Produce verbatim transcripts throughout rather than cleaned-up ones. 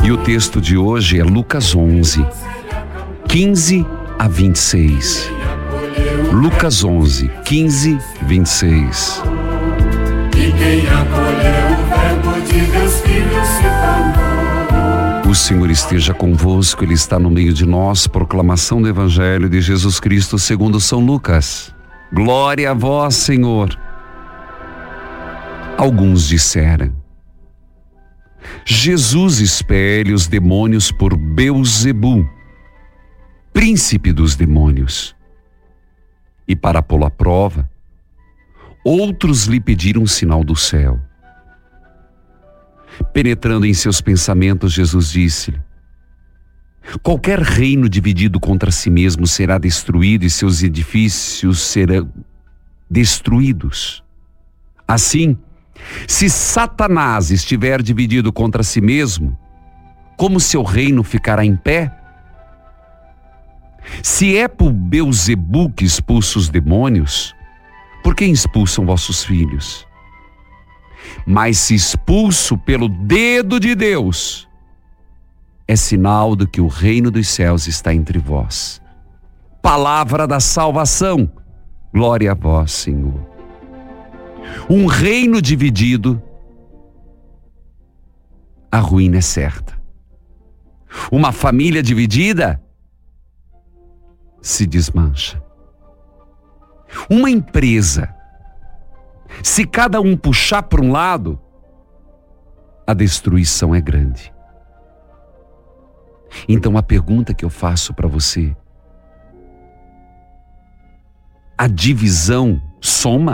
E o texto de hoje é Lucas onze, quinze a vinte e seis. Lucas onze, quinze, vinte e seis. E quem acolheu o verbo de Deus Filho se tornou. O Senhor esteja convosco, Ele está no meio de nós. Proclamação do Evangelho de Jesus Cristo segundo São Lucas. Glória a vós, Senhor. Alguns disseram: Jesus expele os demônios por Beelzebu, príncipe dos demônios. E para pô-lo à prova, outros lhe pediram um sinal do céu. Penetrando em seus pensamentos, Jesus disse-lhe: qualquer reino dividido contra si mesmo será destruído e seus edifícios serão destruídos. Assim, se Satanás estiver dividido contra si mesmo, como seu reino ficará em pé? Se é por Beelzebu que expulsa os demônios, por quem expulsam vossos filhos? Mas se expulso pelo dedo de Deus, é sinal de que o reino dos céus está entre vós. Palavra da salvação. Glória a vós, Senhor. Um reino dividido, a ruína é certa. Uma família dividida se desmancha. Uma empresa, se cada um puxar para um lado, a destruição é grande. Então a pergunta que eu faço para você: a divisão soma?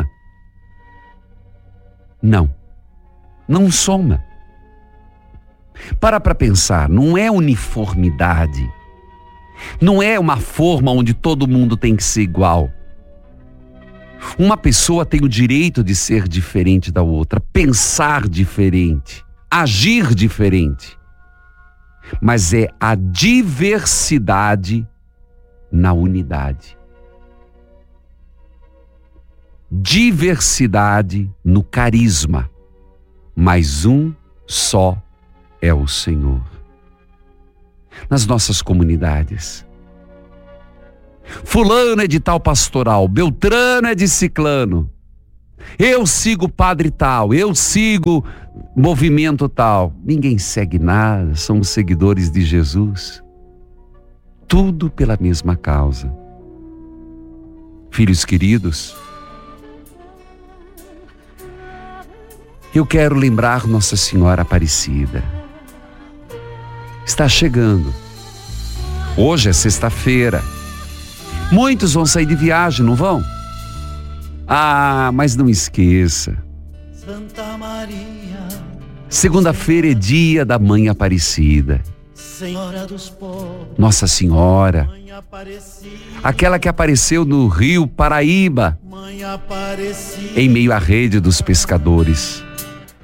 Não, não soma. Para para pensar, não é uniformidade. Não é uma forma onde todo mundo tem que ser igual. Uma pessoa tem o direito de ser diferente da outra, pensar diferente, agir diferente. Mas é a diversidade na unidade. Diversidade no carisma, mas um só é o Senhor. Nas nossas comunidades, fulano é de tal pastoral, Beltrano é de ciclano, eu sigo padre tal, eu sigo movimento tal. Ninguém segue nada, somos seguidores de Jesus, tudo pela mesma causa. Filhos queridos, eu quero lembrar Nossa Senhora Aparecida. Está chegando. Hoje é sexta-feira. Muitos vão sair de viagem, não vão? Ah, mas não esqueça. Santa Maria, segunda-feira é dia da Mãe Aparecida. Senhora dos povos, Nossa Senhora, Mãe Aparecida, aquela que apareceu no rio Paraíba, Mãe Aparecida, em meio à rede dos pescadores.